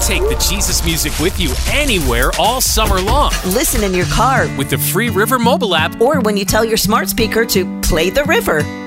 Take the Jesus music with you anywhere all summer long Listen in your car with the free River mobile app. or when you tell your smart speaker to play the river.